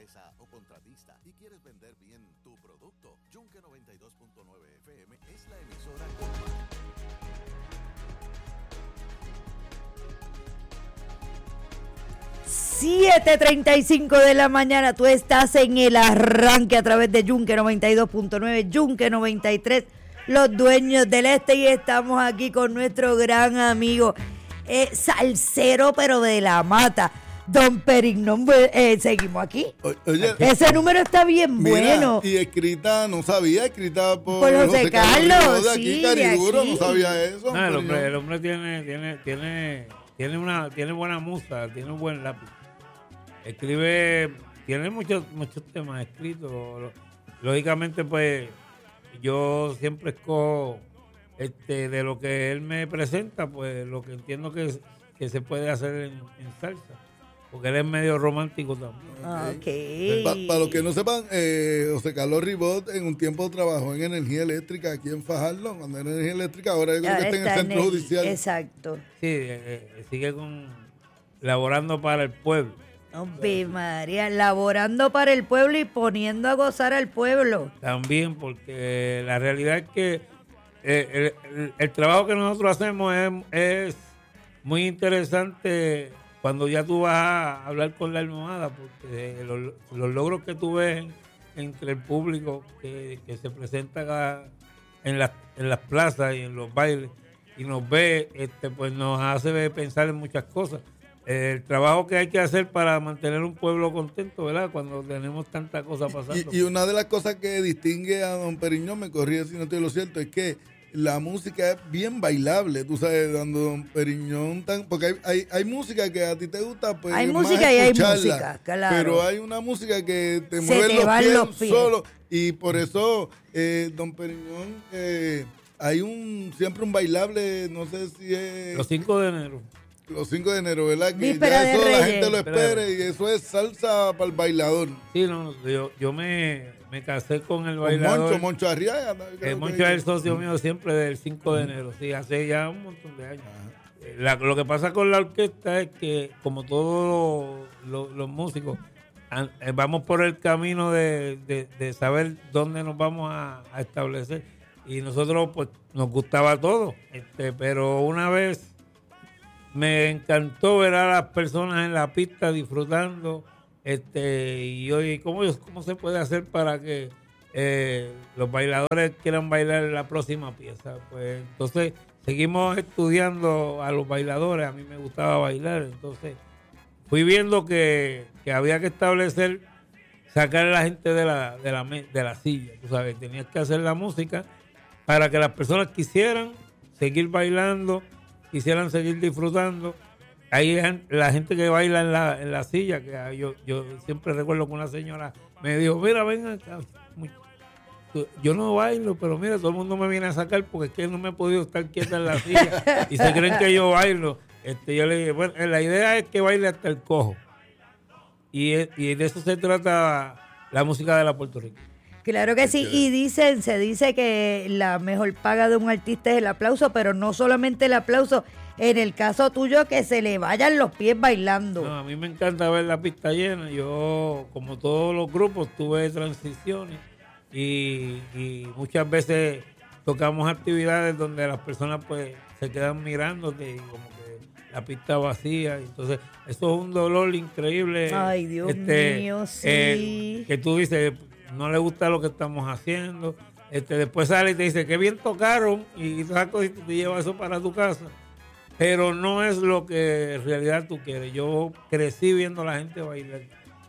empresa o contratista y quieres vender bien tu producto, Yunque 92.9 FM es la emisora con más. 7:35 de la mañana, tú estás en el arranque a través de Yunque 92.9, Yunque 93, los dueños del este, y estamos aquí con nuestro gran amigo, salsero pero de la mata, Don Perignón. Seguimos aquí. Oye, ese número está bien bueno. Y escrita, no sabía, escrita por José Carlos, de aquí, sí, Cariduro, de aquí. no sabía eso. No, el hombre tiene buena musa, tiene un buen lápiz. Escribe, tiene muchos temas escritos. Lógicamente, pues, yo siempre escojo de lo que él me presenta, pues, lo que entiendo que se puede hacer en salsa. Porque él es medio romántico también. Okay. Para los que no sepan, José Carlos Ribot en un tiempo trabajó en energía eléctrica aquí en Fajardo, cuando era energía eléctrica, ahora yo creo que está en el centro judicial. Exacto. Sí, sigue laborando para el pueblo. Hombre, María, laborando para el pueblo y poniendo a gozar al pueblo. También, porque la realidad es que el trabajo que nosotros hacemos es muy interesante cuando ya tú vas a hablar con la almohada, porque los logros que tú ves entre el público que se presenta acá en las plazas y en los bailes y nos ve, pues nos hace pensar en muchas cosas. El trabajo que hay que hacer para mantener un pueblo contento, ¿verdad? Cuando tenemos tanta cosa pasando. Y una de las cosas que distingue a Don Periñón, me corría si no estoy lo cierto, es que la música es bien bailable, tú sabes, cuando Don Periñón porque hay música que a ti te gusta, pues hay más música y hay escucharla, música, claro. pero hay una música que te Se mueve te los pies pies. solo, y por eso Don Periñón hay siempre un bailable, no sé si es los 5 de enero. los 5 de enero, ¿verdad? Que Víspera ya eso de la Reyes. gente lo espere, y eso es salsa para el bailador. Sí, no, yo me casé con el Con bailador. Moncho Arriaga. Moncho es el socio mío siempre del 5 de enero, sí, hace ya un montón de años. Lo que pasa con la orquesta es que, como todos los músicos, vamos por el camino de saber dónde nos vamos a establecer. Y nosotros, pues, nos gustaba todo. Pero una vez me encantó ver a las personas en la pista disfrutando. Y hoy, ¿cómo se puede hacer para que los bailadores quieran bailar la próxima pieza? Pues entonces seguimos estudiando a los bailadores. A mí me gustaba bailar, entonces fui viendo que había que establecer, sacar a la gente de la silla. Tú sabes, tenías que hacer la música para que las personas quisieran seguir bailando, quisieran seguir disfrutando. Hay la gente que baila en la silla, que yo siempre recuerdo que una señora me dijo, mira, ven acá, yo no bailo, pero mira, todo el mundo me viene a sacar porque es que no me he podido estar quieta en la silla y se creen que yo bailo. Yo le dije, bueno, la idea es que baile hasta el cojo, y de eso se trata la música de la Puerto Rico. Claro que sí, y se dice que la mejor paga de un artista es el aplauso, pero no solamente el aplauso, en el caso tuyo, que se le vayan los pies bailando. No, a mí me encanta ver la pista llena. Yo, como todos los grupos, tuve transiciones y muchas veces tocamos actividades donde las personas pues se quedan mirándote y como que la pista vacía. Entonces, eso es un dolor increíble. Ay, Dios mío, sí. Que tú dices, no le gusta lo que estamos haciendo. Después sale y te dice, qué bien tocaron, y tú te llevas eso para tu casa. Pero no es lo que en realidad tú quieres. Yo crecí viendo a la gente bailar.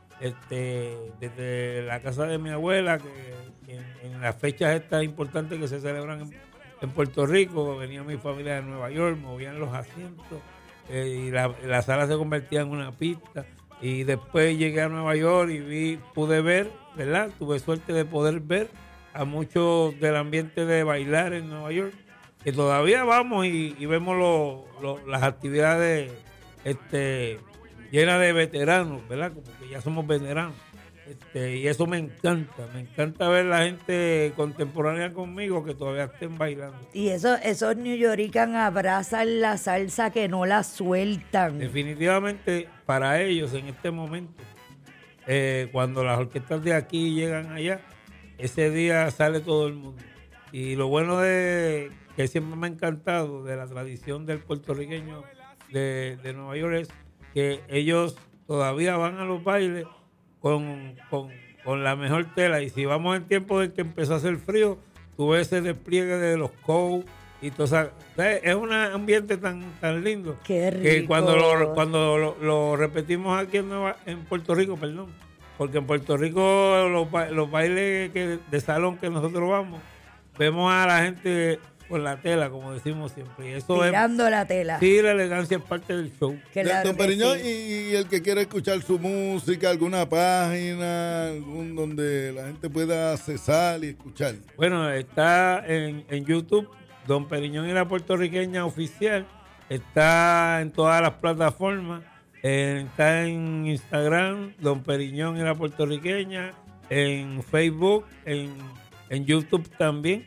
Desde la casa de mi abuela, que en las fechas estas importantes que se celebran en Puerto Rico, venía mi familia de Nueva York, movían los asientos, y la sala se convertía en una pista. Y después llegué a Nueva York y pude ver, ¿verdad? Tuve suerte de poder ver a muchos del ambiente de bailar en Nueva York, que todavía vamos y vemos las actividades llenas de veteranos, ¿verdad? Como que ya somos veteranos. Y eso me encanta ver la gente contemporánea conmigo que todavía estén bailando. Y esos New Yorkers abrazan la salsa, que no la sueltan. Definitivamente para ellos en este momento cuando las orquestas de aquí llegan allá, ese día sale todo el mundo. Y lo bueno que siempre me ha encantado de la tradición del puertorriqueño de Nueva York es que ellos todavía van a los bailes con la mejor tela. Y si vamos en tiempo de que empezó a hacer frío, tú ves ese despliegue de los coats y todo. O sea, es un ambiente tan lindo. Qué rico. Que cuando lo repetimos aquí en Puerto Rico, perdón, porque en Puerto Rico los bailes de salón que nosotros vamos, vemos a la gente con la tela, como decimos siempre. Y eso tirando la tela. Sí, la elegancia es parte del show. Claro Don Periñón, sí. y el que quiera escuchar su música, alguna página, donde la gente pueda accesar y escuchar. Bueno, está en YouTube, Don Periñón y la Puertorriqueña Oficial. Está en todas las plataformas. Está en Instagram, Don Periñón y la Puertorriqueña. En Facebook, en YouTube también.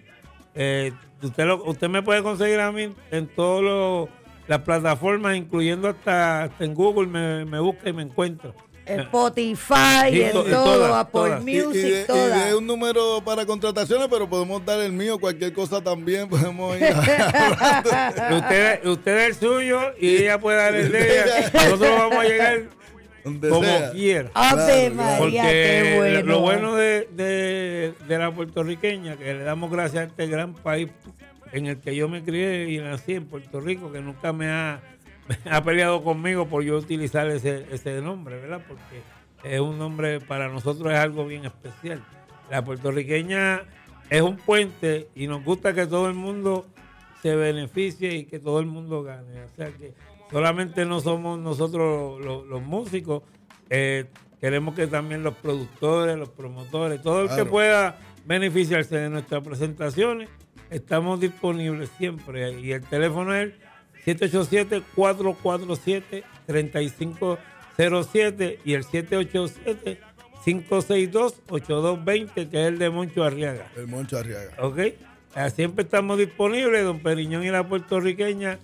Usted me puede conseguir a mí en todas las plataformas, incluyendo hasta en Google, me busca y me encuentra. Spotify, Sí, en en todo, todas, Apple todas. Music, Y todas. de un número para contrataciones, pero podemos dar el mío, cualquier cosa también podemos ir Usted es el suyo y ella puede dar el de ella. Nosotros vamos a llegar donde como sea. quiera. Ave Claro, María, Porque qué bueno. lo bueno de la puertorriqueña, que le damos gracias a este gran país en el que yo me crié y nací, en Puerto Rico, que nunca me ha peleado conmigo por yo utilizar ese nombre, ¿verdad? Porque es un nombre, para nosotros es algo bien especial. La puertorriqueña es un puente y nos gusta que todo el mundo se beneficie y que todo el mundo gane. O sea que solamente no somos nosotros los músicos, queremos que también los productores, los promotores, todo el que pueda beneficiarse de nuestras presentaciones, estamos disponibles siempre. Y el teléfono es 787-447-3507 y el 787-562-8220, que es el de Moncho Arriaga. El Moncho Arriaga. ¿Ok? Siempre estamos disponibles, Don Periñón y la Puertorriqueña,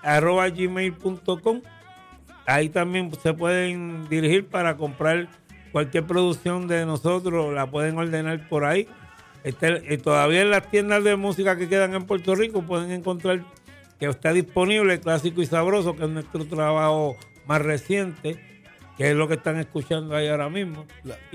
@gmail.com. Ahí también se pueden dirigir para comprar cualquier producción de nosotros, la pueden ordenar por ahí. Todavía en las tiendas de música que quedan en Puerto Rico pueden encontrar que está disponible Clásico y Sabroso, que es nuestro trabajo más reciente, que es lo que están escuchando ahí ahora mismo.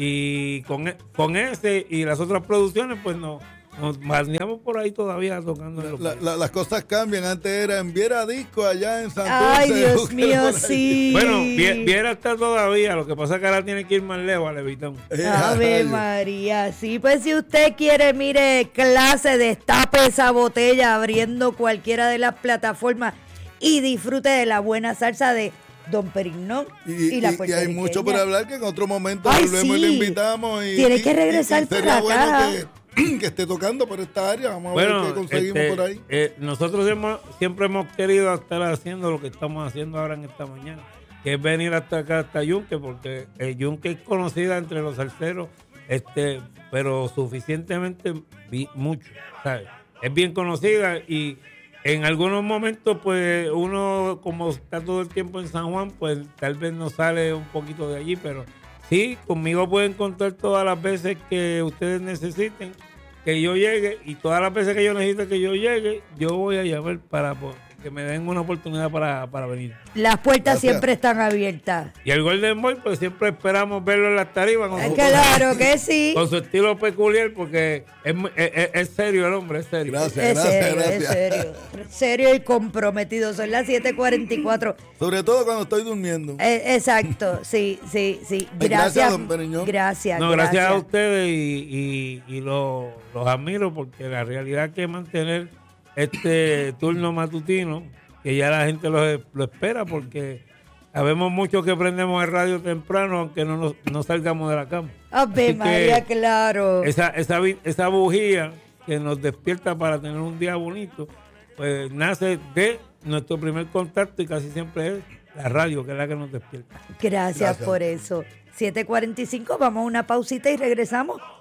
Y con ese y las otras producciones, pues nos manejamos por ahí todavía tocando en los Las cosas cambian. Antes era en Viera Disco, allá en Santurce. Ay, Dios mío, sí. Bueno, Viera está todavía, lo que pasa es que ahora tiene que ir más lejos, a Levitón. Ave María, sí, pues si usted quiere, mire, clase, destape esa botella abriendo cualquiera de las plataformas y disfrute de la buena salsa de Don Periñón y la Y hay mucho por hablar, que en otro momento Ay, volvemos y sí. le invitamos. Tiene que regresar sería para acá. bueno que esté tocando por esta área. Vamos a ver qué conseguimos por ahí. Nosotros siempre hemos querido estar haciendo lo que estamos haciendo ahora en esta mañana, que es venir hasta acá, hasta Yunque, porque Yunque es conocida entre los salseros, pero suficientemente mucho, ¿sabes? Es bien conocida y en algunos momentos, pues uno, como está todo el tiempo en San Juan, pues tal vez no sale un poquito de allí, pero sí, conmigo pueden contar todas las veces que ustedes necesiten que yo llegue, y todas las veces que yo necesite que yo llegue, yo voy a llamar para que me den una oportunidad para venir. Las puertas siempre están abiertas. Y el Golden Boy, pues siempre esperamos verlo en las tarimas. Claro que sí. Con su estilo peculiar, porque es serio el hombre, es serio. Gracias. Es serio y comprometido. Son las 7:44. Sobre todo cuando estoy durmiendo. Exacto, sí. Gracias, don Periñón. Gracias. Gracias a ustedes y los admiro, porque la realidad es que mantener este turno matutino, que ya la gente lo espera, porque sabemos muchos que prendemos el radio temprano, aunque no salgamos de la cama. Ave María, claro. Esa bujía que nos despierta para tener un día bonito, pues nace de nuestro primer contacto, y casi siempre es la radio, que es la que nos despierta. Gracias por eso. 7:45, vamos a una pausita y regresamos.